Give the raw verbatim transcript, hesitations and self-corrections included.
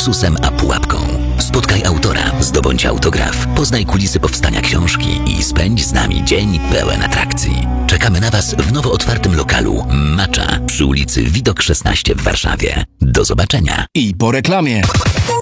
luksusem a pułapką. Spotkaj autora, zdobądź autograf, poznaj kulisy powstania książki i spędź z nami dzień pełen atrakcji. Czekamy na Was w nowo otwartym lokalu Macza przy ulicy Widok szesnaście w Warszawie. Do zobaczenia. I po reklamie.